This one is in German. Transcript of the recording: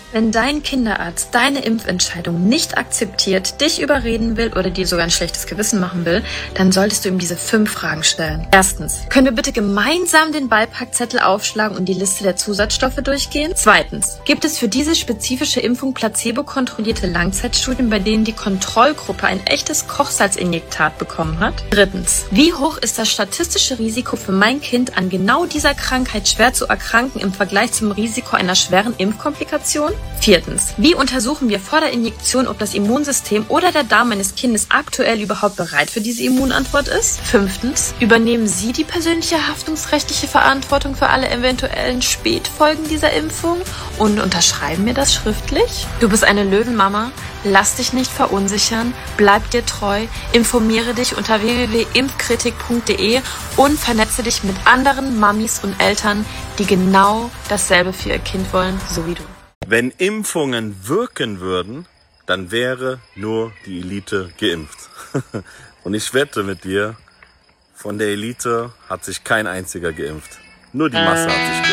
Wenn dein Kinderarzt deine Impfentscheidung nicht akzeptiert, dich überreden will oder dir sogar ein schlechtes Gewissen machen will, dann solltest du ihm diese 5 Fragen stellen. Erstens, können wir bitte gemeinsam den Beipackzettel aufschlagen und die Liste der Zusatzstoffe durchgehen? Zweitens, gibt es für diese spezifische Impfung placebo-kontrollierte Langzeitstudien, bei denen die Kontrollgruppe ein echtes Kochsalzinjektat bekommen hat? Drittens, wie hoch ist das statistische Risiko für mein Kind, an genau dieser Krankheit schwer zu erkranken im Vergleich zum Risiko einer schweren Impfkomplikation? Viertens, wie untersuchen wir vor der Injektion, ob das Immunsystem oder der Darm meines Kindes aktuell überhaupt bereit für diese Immunantwort ist? Fünftens, übernehmen Sie die persönliche haftungsrechtliche Verantwortung für alle eventuellen Spätfolgen dieser Impfung und unterschreiben mir das schriftlich? Du bist eine Löwenmama, lass dich nicht verunsichern, bleib dir treu, informiere dich unter www.impfkritik.de und vernetze dich mit anderen Mamis und Eltern, die genau dasselbe für ihr Kind wollen, so wie du. Wenn Impfungen wirken würden, dann wäre nur die Elite geimpft. Und ich wette mit dir, von der Elite hat sich kein einziger geimpft. Nur die Masse hat sich geimpft.